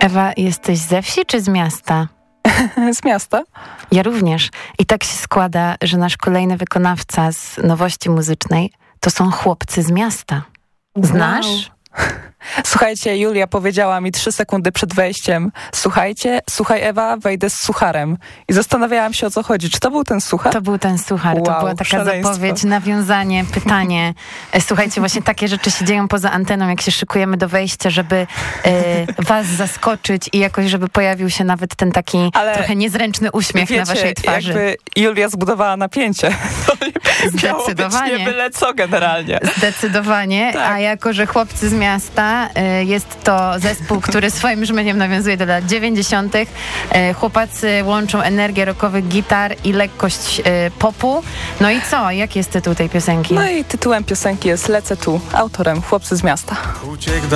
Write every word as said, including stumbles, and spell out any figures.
Ewa, jesteś ze wsi czy z miasta? Z miasta. Ja również. I tak się składa, że nasz kolejny wykonawca z nowości muzycznej to są chłopcy z miasta. Znasz? Wow. Słuchajcie, Julia powiedziała mi trzy sekundy przed wejściem: słuchajcie, słuchaj Ewa, wejdę z sucharem. I zastanawiałam się, o co chodzi. Czy to był ten suchar? To był ten suchar. Wow, to była taka szaleństwo. zapowiedź, nawiązanie, pytanie. Słuchajcie, właśnie takie rzeczy się dzieją poza anteną, jak się szykujemy do wejścia, żeby e, was zaskoczyć i jakoś, żeby pojawił się nawet ten taki Ale trochę niezręczny uśmiech wiecie, na waszej twarzy. jakby Julia zbudowała napięcie. To miało być Zdecydowanie. nie byle co generalnie. Zdecydowanie, Tak. a jako, że chłopcy z miasta, y, jest to zespół, który swoim brzmieniem nawiązuje do lat dziewięćdziesiątych. Y, chłopacy łączą energię rockowych gitar i lekkość y, popu. No i co? Jaki jest tytuł tej piosenki? No i tytułem piosenki jest Lecę tu, autorem Chłopcy z miasta.